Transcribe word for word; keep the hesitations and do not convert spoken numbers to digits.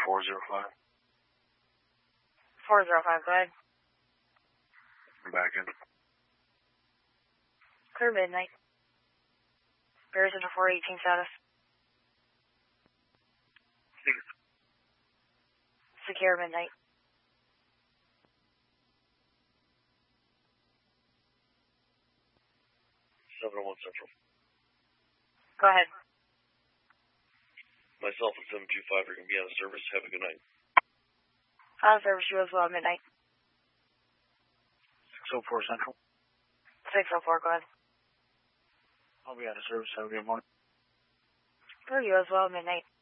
four zero five. four zero five, go ahead. I'm back in. Clear midnight. Bears into four eighteen status. Secure midnight. seven oh one Central. Go ahead. Myself and seven two five are going to be out of service. Have a good night. Out of service, you as well, midnight. six oh four Central. six oh four, go ahead. I'll be out of service. Have a good morning. For you as well, midnight.